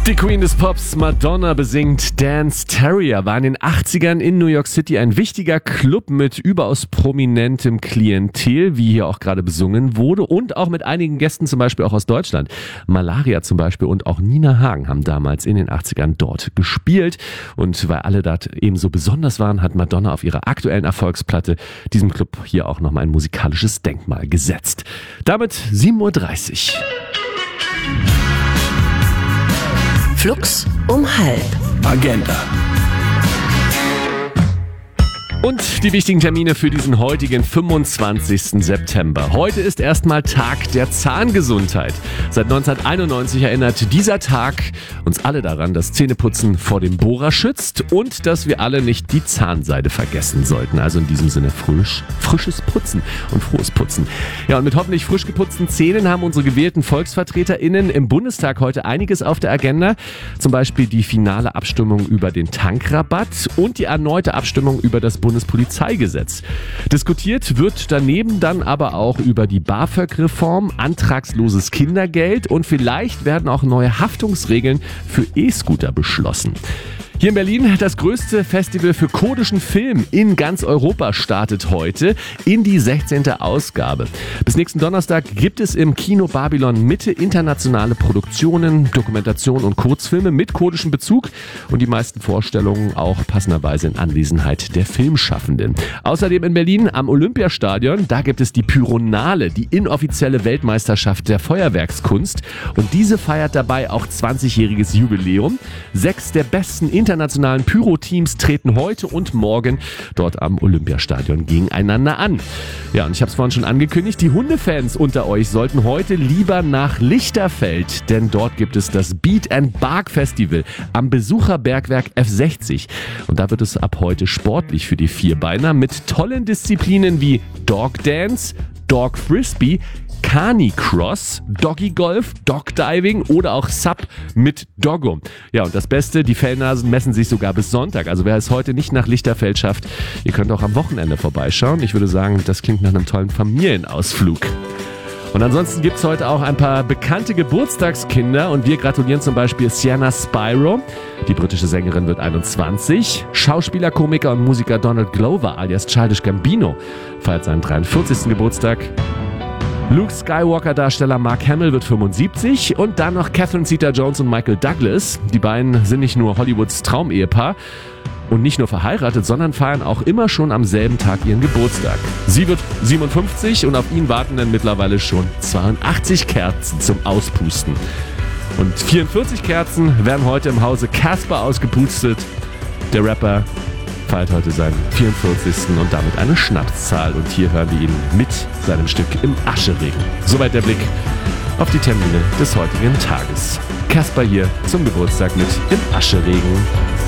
Die Queen des Pops, Madonna, besingt Dance Terrier, war in den 80ern in New York City ein wichtiger Club mit überaus prominentem Klientel, wie hier auch gerade besungen wurde, und auch mit einigen Gästen, zum Beispiel auch aus Deutschland. Malaria zum Beispiel und auch Nina Hagen haben damals in den 80ern dort gespielt. Und weil alle dort ebenso besonders waren, hat Madonna auf ihrer aktuellen Erfolgsplatte diesem Club hier auch nochmal ein musikalisches Denkmal gesetzt. Damit 7:30 Uhr. Flux um 12:30. Agenda. Und die wichtigen Termine für diesen heutigen 25. September. Heute ist erstmal Tag der Zahngesundheit. Seit 1991 erinnert dieser Tag uns alle daran, dass Zähneputzen vor dem Bohrer schützt und dass wir alle nicht die Zahnseide vergessen sollten. Also in diesem Sinne frisches Putzen und frohes Putzen. Ja, und mit hoffentlich frisch geputzten Zähnen haben unsere gewählten VolksvertreterInnen im Bundestag heute einiges auf der Agenda. Zum Beispiel die finale Abstimmung über den Tankrabatt und die erneute Abstimmung über das Bundespolizeigesetz. Diskutiert wird daneben dann aber auch über die BAföG-Reform, antragsloses Kindergeld und vielleicht werden auch neue Haftungsregeln für E-Scooter beschlossen. Hier in Berlin das größte Festival für kurdischen Film in ganz Europa startet heute in die 16. Ausgabe. Bis nächsten Donnerstag gibt es im Kino Babylon Mitte internationale Produktionen, Dokumentationen und Kurzfilme mit kurdischem Bezug und die meisten Vorstellungen auch passenderweise in Anwesenheit der Filmschaffenden. Außerdem in Berlin am Olympiastadion, da gibt es die Pyronale, die inoffizielle Weltmeisterschaft der Feuerwerkskunst, und diese feiert dabei auch 20-jähriges Jubiläum. 6 der besten internationalen Pyro-Teams treten heute und morgen dort am Olympiastadion gegeneinander an. Ja, und ich habe es vorhin schon angekündigt, die Hundefans unter euch sollten heute lieber nach Lichterfeld, denn dort gibt es das Beat and Bark Festival am Besucherbergwerk F60. Und da wird es ab heute sportlich für die Vierbeiner mit tollen Disziplinen wie Dog Dance, Dog Frisbee, Canicross, Doggy Golf, Dog Diving oder auch Sub mit Doggo. Ja, und das Beste, die Fellnasen messen sich sogar bis Sonntag. Also wer es heute nicht nach Lichterfeld schafft, ihr könnt auch am Wochenende vorbeischauen. Ich würde sagen, das klingt nach einem tollen Familienausflug. Und ansonsten gibt es heute auch ein paar bekannte Geburtstagskinder und wir gratulieren zum Beispiel Sienna Spyro. Die britische Sängerin wird 21. Schauspieler, Komiker und Musiker Donald Glover alias Childish Gambino feiert seinen 43. Geburtstag. Luke Skywalker-Darsteller Mark Hamill wird 75 und dann noch Catherine Zeta-Jones und Michael Douglas. Die beiden sind nicht nur Hollywoods Traumehepaar und nicht nur verheiratet, sondern feiern auch immer schon am selben Tag ihren Geburtstag. Sie wird 57 und auf ihn warten dann mittlerweile schon 82 Kerzen zum Auspusten. Und 44 Kerzen werden heute im Hause Casper ausgepustet. Der Rapper feiert heute seinen 44. und damit eine Schnapszahl. Und hier hören wir ihn mit seinem Stück Im Ascheregen. Soweit der Blick auf die Termine des heutigen Tages. Casper hier zum Geburtstag mit Im Ascheregen.